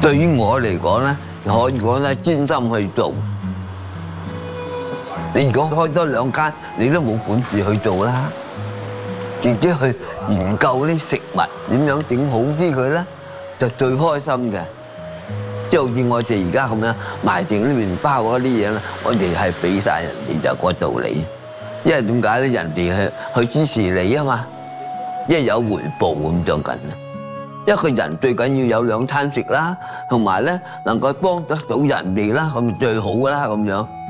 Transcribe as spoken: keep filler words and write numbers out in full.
對於我嚟講咧，可以講咧專心去做。你如果開多兩間，你都冇本事去做啦。自己去研究啲食物點樣整好啲佢咧，就最開心嘅。即係好似我哋而家咁樣賣剩啲麵包嗰啲嘢咧，我哋係俾曬人哋就個道理。因為點解咧？人哋去去支持你啊嘛，因為有回報咁就緊啦。一個人最緊要有兩餐食啦，同埋咧能夠幫得到人哋啦，咁最好噶啦咁樣。